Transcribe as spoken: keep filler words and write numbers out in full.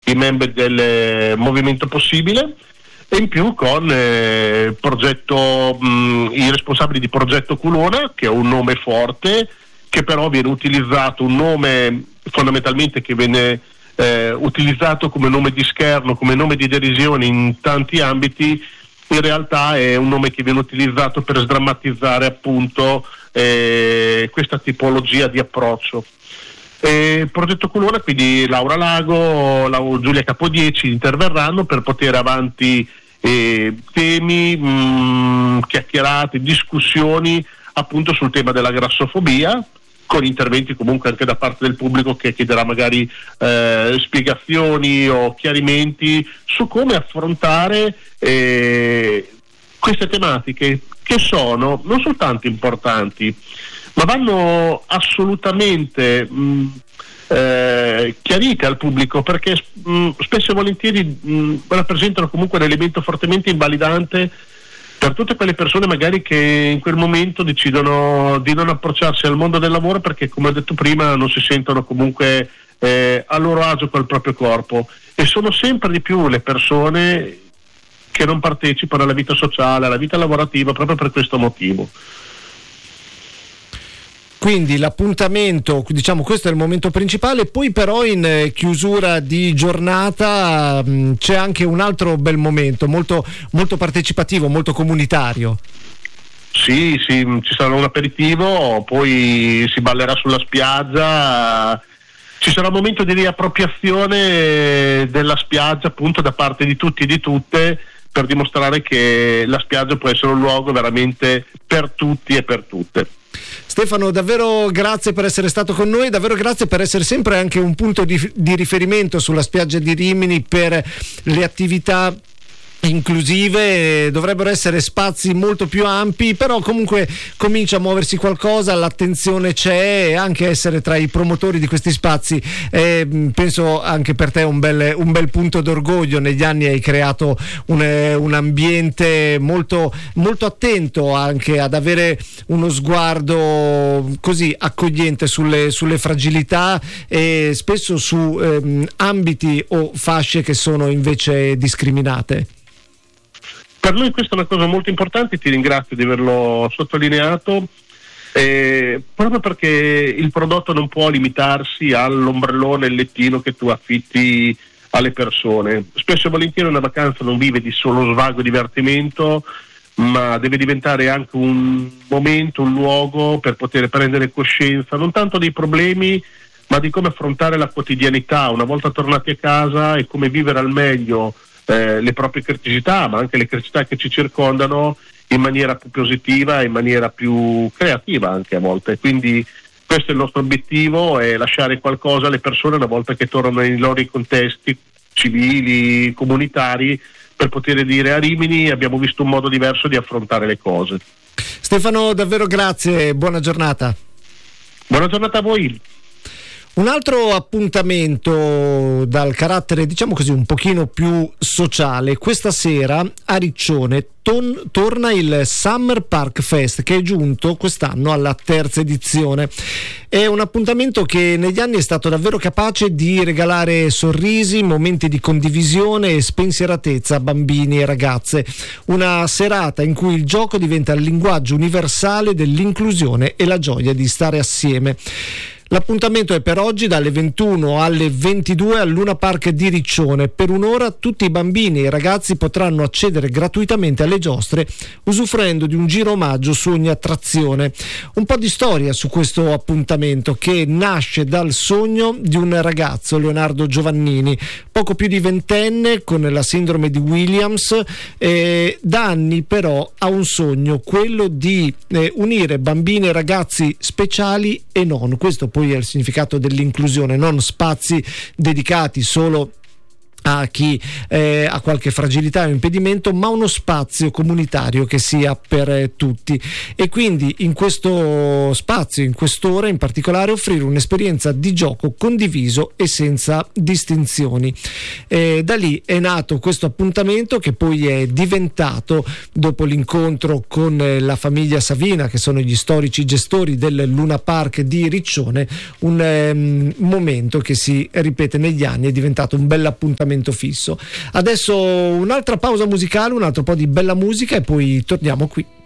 i membri del Movimento Possibile, e in più con eh, il progetto, mh, i responsabili di Progetto Culona, che è un nome forte, che però viene utilizzato, un nome fondamentalmente che viene eh, utilizzato come nome di scherno, come nome di derisione in tanti ambiti. In realtà è un nome che viene utilizzato per sdrammatizzare appunto eh, questa tipologia di approccio. Eh, Progetto Culona, quindi Laura Lago, la, Giulia Capodieci interverranno per portare avanti eh, temi, mh, chiacchierate, discussioni appunto sul tema della grassofobia, con interventi comunque anche da parte del pubblico che chiederà magari eh, spiegazioni o chiarimenti su come affrontare eh, queste tematiche, che sono non soltanto importanti, ma vanno assolutamente mh, eh, chiarite al pubblico, perché mh, spesso e volentieri mh, rappresentano comunque un elemento fortemente invalidante per tutte quelle persone magari che in quel momento decidono di non approcciarsi al mondo del lavoro, perché come ho detto prima non si sentono comunque eh, a loro agio col proprio corpo, e sono sempre di più le persone che non partecipano alla vita sociale, alla vita lavorativa, proprio per questo motivo. Quindi l'appuntamento, diciamo, questo è il momento principale. Poi però in eh, chiusura di giornata mh, c'è anche un altro bel momento, molto, molto partecipativo, molto comunitario. Sì, sì, ci sarà un aperitivo, poi si ballerà sulla spiaggia, ci sarà un momento di riappropriazione della spiaggia appunto da parte di tutti e di tutte, per dimostrare che la spiaggia può essere un luogo veramente per tutti e per tutte. Stefano, davvero grazie per essere stato con noi, davvero grazie per essere sempre anche un punto di, di riferimento sulla spiaggia di Rimini per le attività inclusive. Dovrebbero essere spazi molto più ampi, però comunque comincia a muoversi qualcosa, l'attenzione c'è, e anche essere tra i promotori di questi spazi eh, penso anche per te un bel, un bel punto d'orgoglio. Negli anni hai creato un, un ambiente molto, molto attento anche ad avere uno sguardo così accogliente sulle, sulle fragilità e spesso su ehm, ambiti o fasce che sono invece discriminate. Per noi questa è una cosa molto importante, ti ringrazio di averlo sottolineato, eh, proprio perché il prodotto non può limitarsi all'ombrellone e il lettino che tu affitti alle persone. Spesso e volentieri una vacanza non vive di solo svago e divertimento, ma deve diventare anche un momento, un luogo per poter prendere coscienza non tanto dei problemi, ma di come affrontare la quotidianità una volta tornati a casa, e come vivere al meglio Eh, le proprie criticità, ma anche le criticità che ci circondano, in maniera più positiva, in maniera più creativa anche a volte. Quindi questo è il nostro obiettivo, è lasciare qualcosa alle persone una volta che tornano nei loro contesti civili, comunitari, per poter dire: a Rimini abbiamo visto un modo diverso di affrontare le cose. Stefano, davvero grazie, buona giornata. Buona giornata a voi. Un altro appuntamento dal carattere, diciamo così, un pochino più sociale. Questa sera a Riccione ton- torna il Summer Park Fest, che è giunto quest'anno alla terza edizione. È un appuntamento che negli anni è stato davvero capace di regalare sorrisi, momenti di condivisione e spensieratezza a bambini e ragazze. Una serata in cui il gioco diventa il linguaggio universale dell'inclusione e la gioia di stare assieme. L'appuntamento è per oggi dalle ventuno alle ventidue al Luna Park di Riccione. Per un'ora tutti i bambini e i ragazzi potranno accedere gratuitamente alle giostre, usufruendo di un giro omaggio su ogni attrazione. Un po' di storia su questo appuntamento, che nasce dal sogno di un ragazzo, Leonardo Giovannini, poco più di ventenne, con la sindrome di Williams. Eh, da anni però ha un sogno, quello di eh, unire bambini e ragazzi speciali e non. Questo poi è il significato dell'inclusione, non spazi dedicati solo a chi eh, ha qualche fragilità o impedimento, ma uno spazio comunitario che sia per eh, tutti, e quindi in questo spazio, in quest'ora in particolare, offrire un'esperienza di gioco condiviso e senza distinzioni. Eh, da lì è nato questo appuntamento, che poi è diventato, dopo l'incontro con eh, la famiglia Savina, che sono gli storici gestori del Luna Park di Riccione, un ehm, momento che si ripete negli anni, è diventato un bel appuntamento fisso. Adesso un'altra pausa musicale, un altro po' di bella musica e poi torniamo qui.